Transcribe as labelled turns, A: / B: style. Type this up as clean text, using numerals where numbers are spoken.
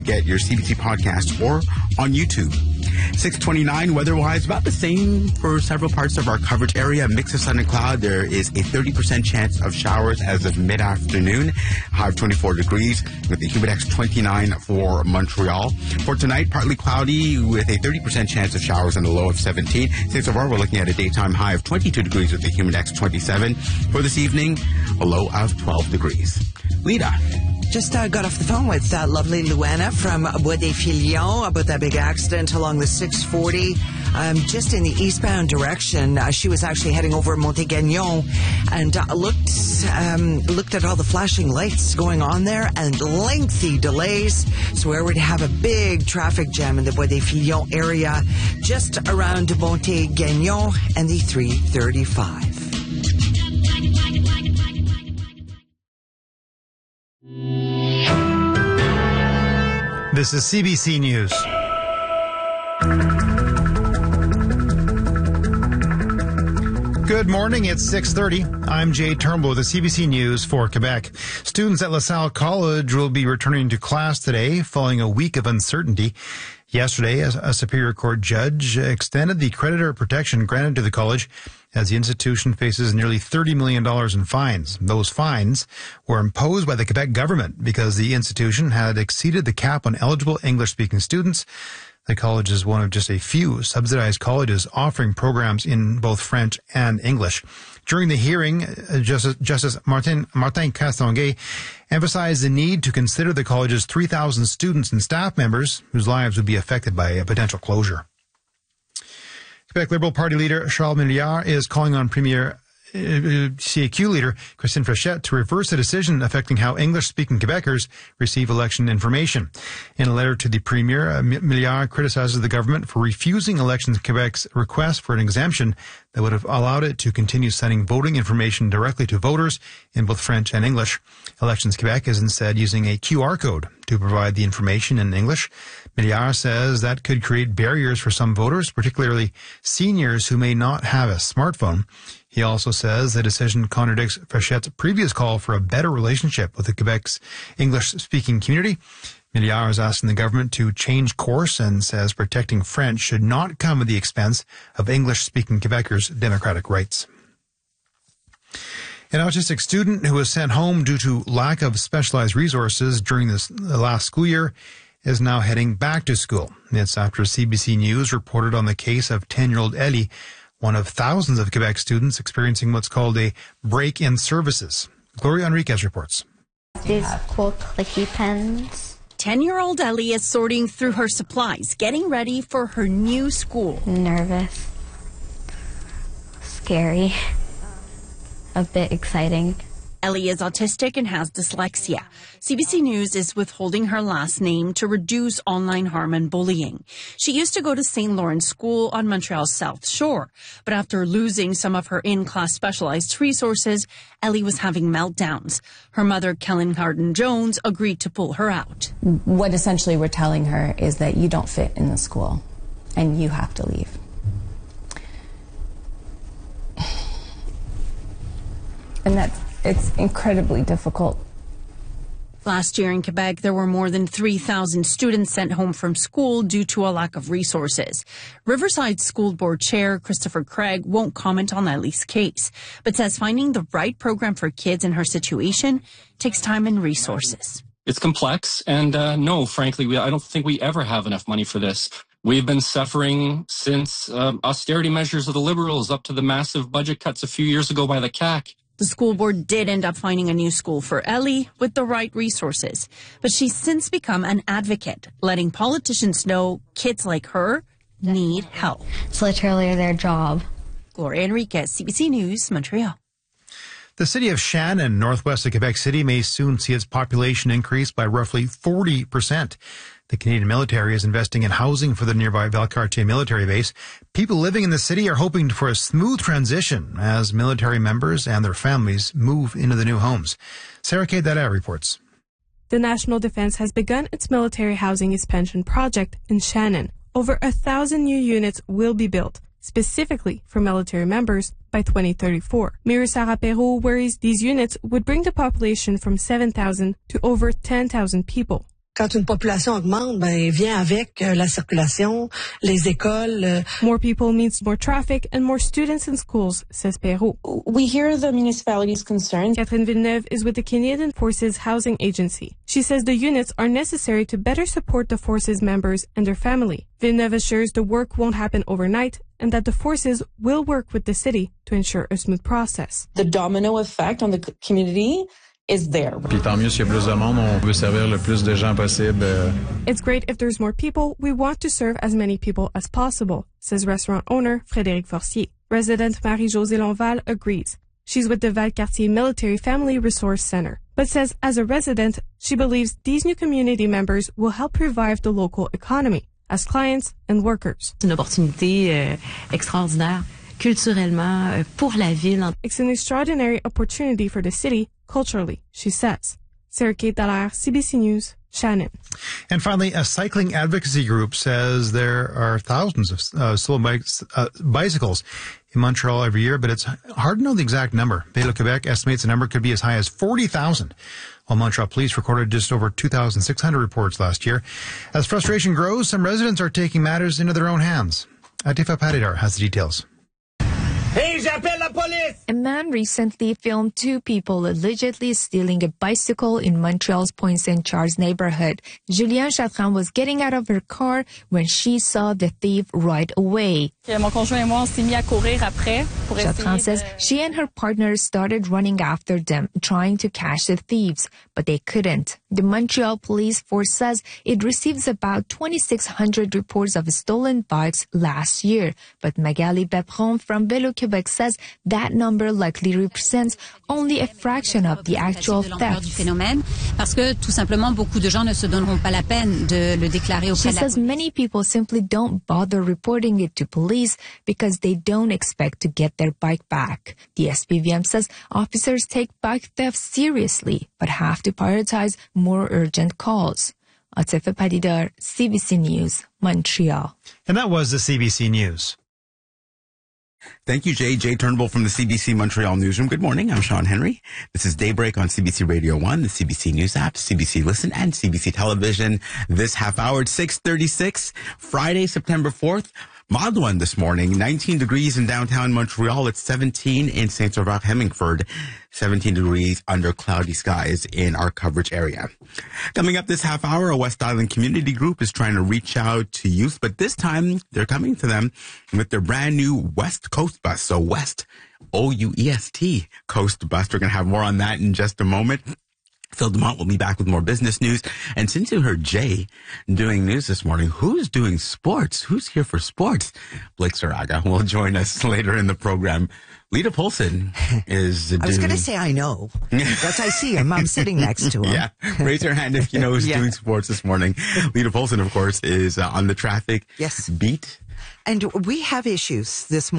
A: Get your CBC podcast or on YouTube. 6:29 weather-wise, about the same for several parts of our coverage area. Mix of sun and cloud. There is a 30% chance of showers as of mid-afternoon. High of 24 degrees with the humidex 29 for Montreal. For tonight, partly cloudy with a 30% chance of showers and a low of 17. 6 Aurora, we're looking at a daytime high of 22 degrees with the humidex 27. For this evening, a low of 12 degrees. Lita.
B: Just got off the phone with lovely Luana from Bois des Filions about that big accident along the 640. Just in the eastbound direction. She was actually heading over Montigagnon and looked at all the flashing lights going on there and lengthy delays. So we already have a big traffic jam in the Bois des Filions area just around Montigagnon and the 335.
C: This is CBC News. Good morning, it's 6:30. I'm Jay Turnbull with the CBC News for Quebec. Students at LaSalle College will be returning to class today following a week of uncertainty. Yesterday, a Superior Court judge extended the creditor protection granted to the college as the institution faces nearly $30 million in fines. Those fines were imposed by the Quebec government because the institution had exceeded the cap on eligible English-speaking students. The college is one of just a few subsidized colleges offering programs in both French and English. During the hearing, Justice Martin Castonguay emphasized the need to consider the college's 3,000 students and staff members whose lives would be affected by a potential closure. Quebec Liberal Party leader Charles Milliard is calling on Premier CAQ leader Christine Frechette to reverse a decision affecting how English-speaking Quebecers receive election information. In a letter to the Premier, Milliard criticizes the government for refusing Elections Quebec's request for an exemption that would have allowed it to continue sending voting information directly to voters in both French and English. Elections Quebec is instead using a QR code to provide the information in English. Milliard says that could create barriers for some voters, particularly seniors who may not have a smartphone. He also says the decision contradicts Frechette's previous call for a better relationship with the Quebec's English-speaking community. Milliard is asking the government to change course and says protecting French should not come at the expense of English-speaking Quebecers' democratic rights. An autistic student who was sent home due to lack of specialized resources during the last school year is now heading back to school. It's after CBC News reported on the case of 10-year-old Ellie, one of thousands of Quebec students experiencing what's called a break in services. Gloria Enriquez reports.
D: These cool clicky pens.
E: 10-year-old Ellie is sorting through her supplies, getting ready for her new school.
D: Nervous. Scary. A bit exciting.
E: Ellie is autistic and has dyslexia. CBC News is withholding her last name to reduce online harm and bullying. She used to go to St. Lawrence School on Montreal's South Shore, but after losing some of her in-class specialized resources, Ellie was having meltdowns. Her mother, Kellen Harden-Jones, agreed to pull her out.
F: What essentially we're telling her is that you don't fit in the school and you have to leave. And it's incredibly difficult.
E: Last year in Quebec, there were more than 3,000 students sent home from school due to a lack of resources. Riverside School Board Chair Christopher Craig won't comment on Ellie's case, but says finding the right program for kids in her situation takes time and resources.
G: It's complex, and no, frankly, I don't think we ever have enough money for this. We've been suffering since austerity measures of the Liberals up to the massive budget cuts a few years ago by the CAQ.
E: The school board did end up finding a new school for Ellie with the right resources, but she's since become an advocate, letting politicians know kids like her need help.
D: It's literally their job.
E: Gloria Enriquez, CBC News, Montreal.
C: The city of Shannon, northwest of Quebec City, may soon see its population increase by roughly 40%. The Canadian military is investing in housing for the nearby Valcartier military base. People living in the city are hoping for a smooth transition as military members and their families move into the new homes. Sarah K. Dada reports.
H: The National Defense has begun its military housing expansion project in Shannon. Over 1,000 new units will be built, specifically for military members, by 2034. Mayor Sarah Perrault worries these units would bring the population from 7,000 to over 10,000 people.
I: Quand une population augmente, vient avec la circulation, les écoles.
H: More people means more traffic and more students in schools, says Perrault.
J: We hear the municipality's concerns.
H: Catherine Villeneuve is with the Canadian Forces Housing Agency. She says the units are necessary to better support the Forces members and their family. Villeneuve assures the work won't happen overnight and that the Forces will work with the city to ensure a smooth process.
J: The domino effect on the community is there.
K: Puis tant mieux s'il y a plus de monde, on veut servir le plus de gens possible.
H: It's great if there's more people. We want to serve as many people as possible, says restaurant owner Frédéric Forcier. Resident Marie-Josée Lonval agrees. She's with the Valcartier Military Family Resource Center, but says as a resident, she believes these new community members will help revive the local economy as clients and workers.
L: C'est une opportunité extraordinaire culturellement pour la ville.
H: It's an extraordinary opportunity for the city culturally, she says. Sarah Kate Dallaire, CBC News, Shannon.
C: And finally, a cycling advocacy group says there are thousands of slow bicycles in Montreal every year, but it's hard to know the exact number. Vélo-Québec estimates the number could be as high as 40,000, while Montreal police recorded just over 2,600 reports last year. As frustration grows, some residents are taking matters into their own hands. Atifa Patidar has the details.
M: Hey, j'appelle la police!
N: A man recently filmed two people allegedly stealing a bicycle in Montreal's Pointe Saint Charles neighborhood. Julianne Chatran was getting out of her car when she saw the thief right away.
O: Mon conjoint et moi, on s'est mis à courir après pour
N: Chatran says she and her partner started running after them, trying to catch the thieves, but they couldn't. The Montreal Police Force says it receives about 2,600 reports of stolen bikes last year, but Magali Bertrand from Vélo-Québec says that number likely represents only a fraction of the actual theft. She says many people simply don't bother reporting it to police because they don't expect to get their bike back. The SPVM says officers take bike theft seriously, but have to prioritize more urgent calls. Atifa Patidar, CBC News, Montreal.
C: And that was the CBC News.
A: Thank you, Jay. Jay Turnbull from the CBC Montreal Newsroom. Good morning. I'm Sean Henry. This is Daybreak on CBC Radio 1, the CBC News app, CBC Listen, and CBC Television. This half hour at 6:36, Friday, September 4th. Mild one this morning, 19 degrees in downtown Montreal. It's 17 in St. Sauveur Hemingford, 17 degrees under cloudy skies in our coverage area. Coming up this half hour, a West Island community group is trying to reach out to youth, but this time they're coming to them with their brand new West Coast bus. So West, O-U-E-S-T, Coast Bus. We're going to have more on that in just a moment. Phil DeMont will be back with more business news. And since you heard Jay doing news this morning, who's doing sports? Who's here for sports? Blake Saraga will join us later in the program. Lita Poulsen is
B: I was going to say I know. That's I see him. I'm sitting next to him.
A: Yeah. Raise your hand if you know who's doing sports this morning. Lita Poulsen, of course, is on the traffic beat.
B: And we have issues this morning.